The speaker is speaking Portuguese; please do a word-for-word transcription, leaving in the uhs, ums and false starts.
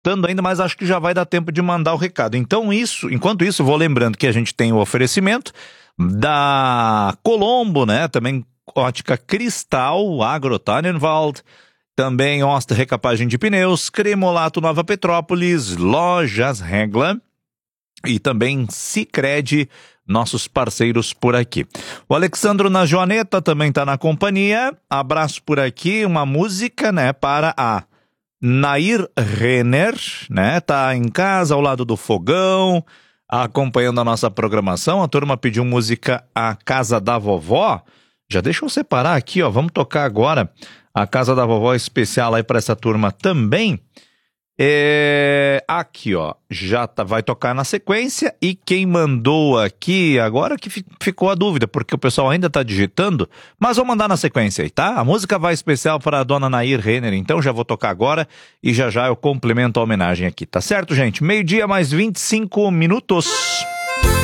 escutando ainda, mas acho que já vai dar tempo de mandar o recado. Então isso, enquanto isso, vou lembrando que a gente tem o oferecimento da Colombo, né? Também Ótica Cristal, Agrotannenwald, também Oster Recapagem de Pneus, Cremolato Nova Petrópolis, Lojas Regla e também Sicredi, nossos parceiros por aqui. O Alexandro na Joaneta também está na companhia. Abraço por aqui, uma música, né, para a Nair Renner, né? Tá em casa ao lado do fogão, acompanhando a nossa programação. A turma pediu música A Casa da Vovó. Já deixa eu separar aqui, ó. Vamos tocar agora A Casa da Vovó especial aí para essa turma também. É... Aqui, ó. Já tá... vai tocar na sequência. E quem mandou aqui, agora que fi... ficou a dúvida, porque o pessoal ainda tá digitando, mas vou mandar na sequência aí, tá? A música vai especial para a dona Nair Renner, então já vou tocar agora e já já eu complemento a homenagem aqui, tá certo, gente? Meio-dia mais vinte e cinco minutos.